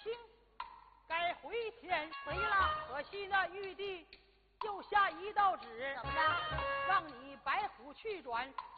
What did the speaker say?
行，该回天。 回去了。 可惜那玉帝就下一道旨， 怎么着？ 让你白虎去转